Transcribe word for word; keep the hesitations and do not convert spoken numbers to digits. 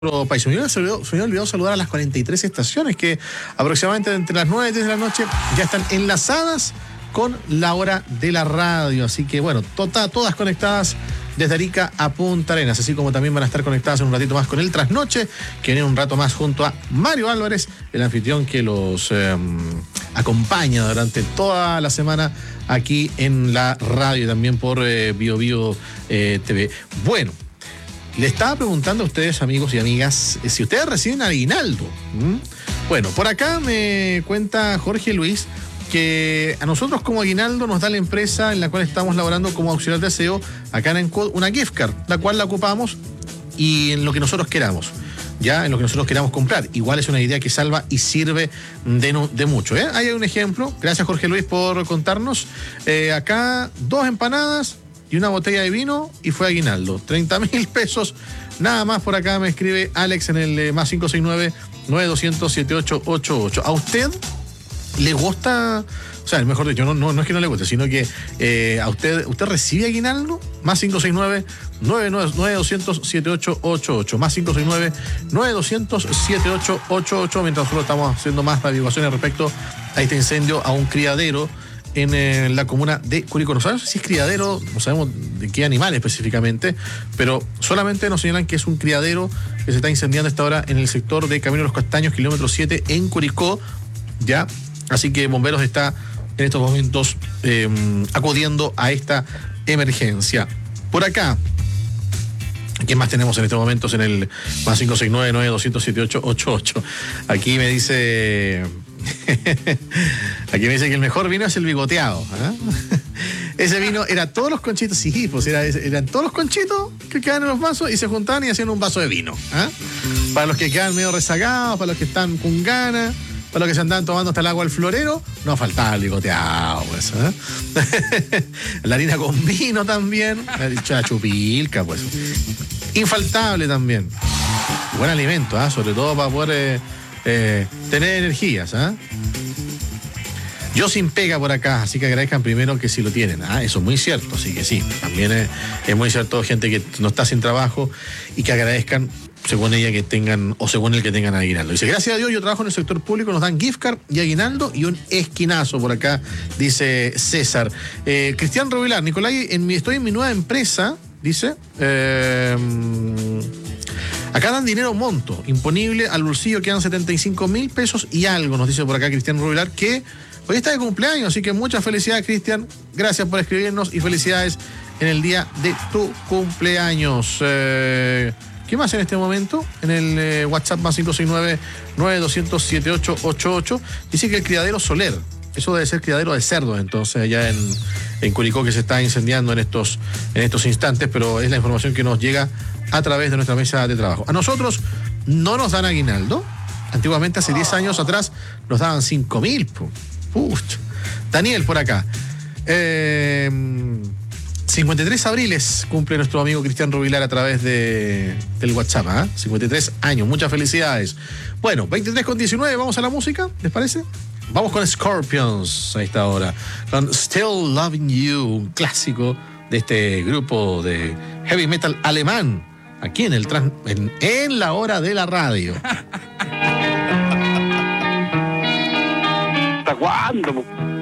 país. Se me olvidó, se me olvidó saludar a las cuarenta y tres estaciones que aproximadamente entre las nueve y diez de la noche ya están enlazadas con la hora de la radio. Así que bueno, tota, todas conectadas desde Arica a Punta Arenas, así como también van a estar conectadas en un ratito más con el Trasnoche, que viene un rato más junto a Mario Álvarez, el anfitrión que los eh, acompaña durante toda la semana aquí en la radio y también por eh, Bio Bio eh, T V. Bueno, le estaba preguntando a ustedes, amigos y amigas, si ustedes reciben aguinaldo. ¿Mm? Bueno, por acá me cuenta Jorge Luis que a nosotros como aguinaldo nos da la empresa en la cual estamos laborando como auxiliar de aseo acá en Encod una gift card, la cual la ocupamos y en lo que nosotros queramos, ya en lo que nosotros queramos comprar. Igual es una idea que salva y sirve de, no, de mucho. ¿eh? Ahí hay un ejemplo. Gracias, Jorge Luis, por contarnos. Eh, acá dos empanadas y una botella de vino y fue aguinaldo. treinta mil pesos. Nada más. Por acá me escribe Alex en el eh, más cinco seis nueve, nueve dos cero cero, siete ocho ocho ocho. ¿A usted le gusta? O sea, mejor dicho, no, no, no es que no le guste, sino que eh, a usted, ¿usted recibe aguinaldo? Más cinco seis nueve, nueve dos cero cero, siete ocho ocho ocho. Más cinco seis nueve, nueve dos cero cero, siete ocho ocho ocho. Mientras nosotros estamos haciendo más averiguaciones respecto a este incendio a un criadero en eh, la comuna de Curicó. No sabemos si es criadero, no sabemos de qué animal específicamente, pero solamente nos señalan que es un criadero que se está incendiando a esta hora en el sector de Camino de los Castaños, kilómetro siete, en Curicó, ya. Así que Bomberos está en estos momentos eh, acudiendo a esta emergencia. Por acá, ¿quién más tenemos en estos momentos en el más cinco seis nueve, nueve dos cero cero, siete ocho ocho ocho? Aquí me dice... Aquí me dice que el mejor vino es el bigoteado. ¿eh? Ese vino era todos los conchitos, sí, pues era, eran todos los conchitos que quedaban en los vasos y se juntaban y hacían un vaso de vino. ¿eh? Para los que quedan medio rezagados, para los que están con ganas, para los que se andan tomando hasta el agua al florero, no faltaba el bigoteado, pues. ¿eh? La harina con vino también, la chupilca, pues. Infaltable también. Buen alimento, ¿eh? Sobre todo para poder eh, eh, tener energías. ¿eh? Yo sin pega por acá, así que agradezcan primero que sí lo tienen. ¿eh? Eso es muy cierto, así que sí. También es, es muy cierto gente que no está sin trabajo y que agradezcan según ella que tengan, o según el que tengan aguinaldo. Dice, gracias a Dios, yo trabajo en el sector público, nos dan gift card y aguinaldo y un esquinazo por acá, dice César. Eh, Cristian Robilar, Nicolai, en mi, estoy en mi nueva empresa, dice, eh, acá dan dinero monto, imponible al bolsillo, quedan setenta y cinco mil pesos y algo, nos dice por acá Cristian Robilar, que hoy está de cumpleaños, así que muchas felicidades, Cristian, gracias por escribirnos y felicidades en el día de tu cumpleaños. Eh, ¿Qué más en este momento? En el eh, WhatsApp más cinco seis nueve, nueve dos cero cero, siete ocho ocho ocho. Dice que el criadero Soler, eso debe ser criadero de cerdos, entonces allá en, en Curicó, que se está incendiando en estos, en estos instantes, pero es la información que nos llega a través de nuestra mesa de trabajo. A nosotros no nos dan aguinaldo. Antiguamente, hace diez años atrás, nos daban cinco mil. Daniel, por acá. Eh... cincuenta y tres abriles cumple nuestro amigo Cristian Rubilar a través de, del WhatsApp, ¿eh? cincuenta y tres años, muchas felicidades. Bueno, veintitrés con diecinueve, vamos a la música, ¿les parece? Vamos con Scorpions a esta hora, con Still Loving You, un clásico de este grupo de heavy metal alemán, aquí en, el trans, en, en la hora de la radio. ¿Hasta cuándo?